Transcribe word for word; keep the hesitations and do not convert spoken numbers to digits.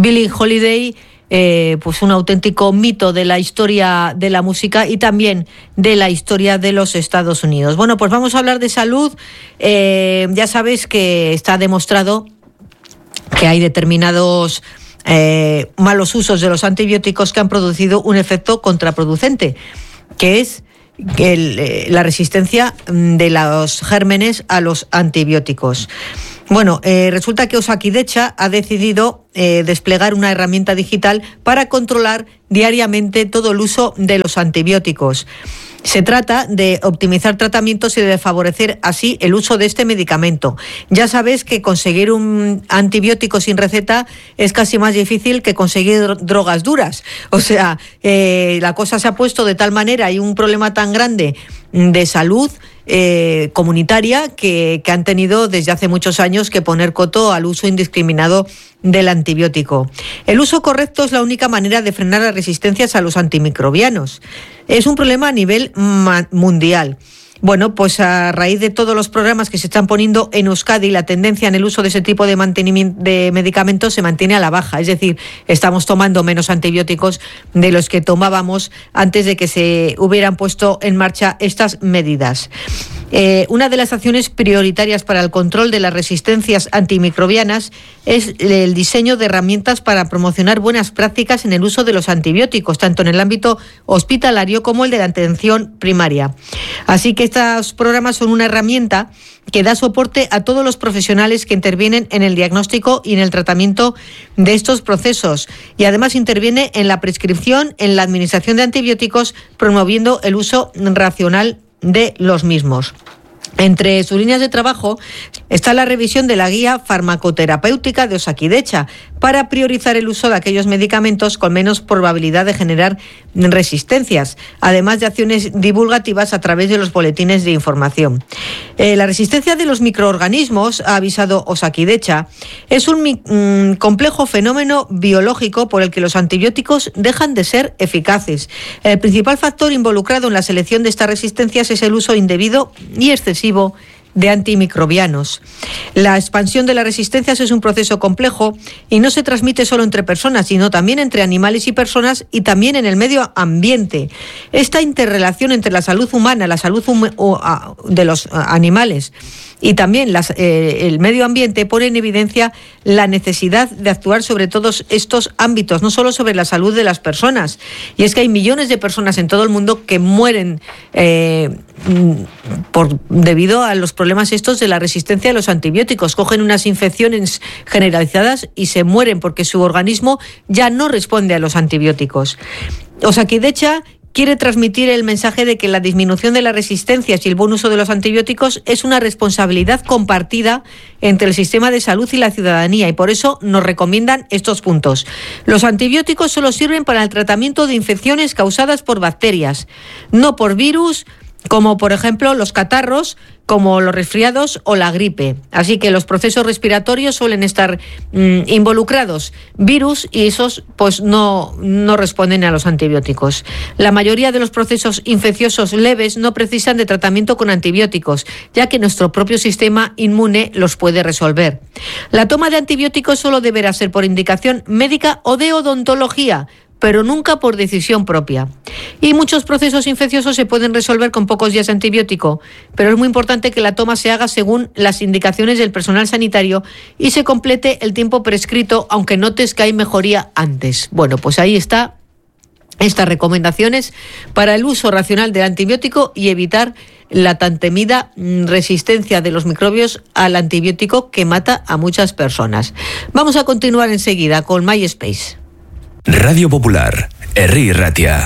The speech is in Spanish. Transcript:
Billie Holiday, eh, pues un auténtico mito de la historia de la música y también de la historia de los Estados Unidos. Bueno, pues vamos a hablar de salud. Eh, ya sabes que está demostrado que hay determinados eh, malos usos de los antibióticos que han producido un efecto contraproducente, que es el, eh, la resistencia de los gérmenes a los antibióticos. Bueno, eh, resulta que Osakidecha ha decidido eh, desplegar una herramienta digital para controlar diariamente todo el uso de los antibióticos. Se trata de optimizar tratamientos y de favorecer así el uso de este medicamento. Ya sabes que conseguir un antibiótico sin receta es casi más difícil que conseguir drogas duras. O sea, eh, la cosa se ha puesto de tal manera, hay un problema tan grande de salud eh, comunitaria que, que han tenido desde hace muchos años que poner coto al uso indiscriminado del antibiótico. El uso correcto es la única manera de frenar las resistencias a los antimicrobianos. Es un problema a nivel ma- mundial. Bueno, pues a raíz de todos los programas que se están poniendo en Euskadi, la tendencia en el uso de ese tipo de mantenimiento de medicamentos se mantiene a la baja. Es decir, estamos tomando menos antibióticos de los que tomábamos antes de que se hubieran puesto en marcha estas medidas. Eh, una de las acciones prioritarias para el control de las resistencias antimicrobianas es el diseño de herramientas para promocionar buenas prácticas en el uso de los antibióticos, tanto en el ámbito hospitalario como el de la atención primaria. Así que estos programas son una herramienta que da soporte a todos los profesionales que intervienen en el diagnóstico y en el tratamiento de estos procesos, y además interviene en la prescripción, en la administración de antibióticos, promoviendo el uso racional de los mismos. Entre sus líneas de trabajo está la revisión de la guía farmacoterapéutica de Osakidecha para priorizar el uso de aquellos medicamentos con menos probabilidad de generar resistencias, además de acciones divulgativas a través de los boletines de información. Eh, la resistencia de los microorganismos, ha avisado Osakidecha, es un mi- un complejo fenómeno biológico por el que los antibióticos dejan de ser eficaces. El principal factor involucrado en la selección de estas resistencias es el uso indebido y excesivo de antimicrobianos. La expansión de las resistencias es un proceso complejo y no se transmite solo entre personas, sino también entre animales y personas y también en el medio ambiente. Esta interrelación entre la salud humana, la salud hum- o, a, de los a, animales y también las, eh, el medio ambiente pone en evidencia la necesidad de actuar sobre todos estos ámbitos, no solo sobre la salud de las personas. Y es que hay millones de personas en todo el mundo que mueren eh, por, debido a los problemas estos de la resistencia a los antibióticos. Cogen unas infecciones generalizadas y se mueren porque su organismo ya no responde a los antibióticos. Osakidecha quiere transmitir el mensaje de que la disminución de las resistencias y el buen uso de los antibióticos es una responsabilidad compartida entre el sistema de salud y la ciudadanía, y por eso nos recomiendan estos puntos. Los antibióticos solo sirven para el tratamiento de infecciones causadas por bacterias, no por virus, como por ejemplo los catarros, como los resfriados o la gripe. Así que los procesos respiratorios suelen estar mmm, involucrados virus y esos pues no, no responden a los antibióticos. La mayoría de los procesos infecciosos leves no precisan de tratamiento con antibióticos, ya que nuestro propio sistema inmune los puede resolver. La toma de antibióticos solo deberá ser por indicación médica o de odontología, pero nunca por decisión propia. Y muchos procesos infecciosos se pueden resolver con pocos días de antibiótico, pero es muy importante que la toma se haga según las indicaciones del personal sanitario y se complete el tiempo prescrito, aunque notes que hay mejoría antes. Bueno, pues ahí está estas recomendaciones para el uso racional del antibiótico y evitar la tan temida resistencia de los microbios al antibiótico que mata a muchas personas. Vamos a continuar enseguida con MySpace. Radio Popular, Herri Ratia.